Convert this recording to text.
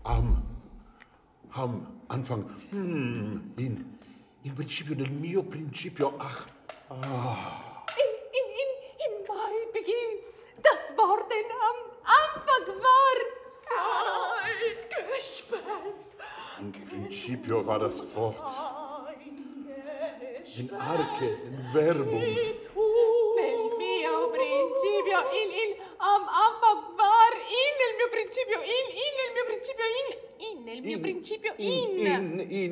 Am Anfang, il principio del mio principio, ach. In my begin, das Wort denn am Anfang war. Gespenst. In principio war das Wort. In arche, in verbum. Nel mio principio, am Anfang war, nel mio principio, nel mio principio, nel mio principio,